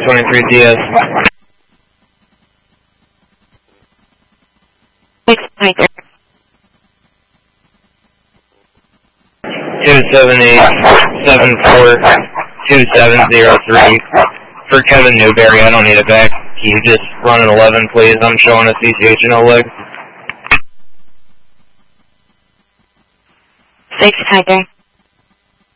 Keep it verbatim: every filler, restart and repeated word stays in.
twenty-three D S. six Tiger. two seven eight, seven four, two seven zero three. For Kevin Newberry, I don't need it back. Can you just run an eleven, please? I'm showing a C C H no leg. six Tiger.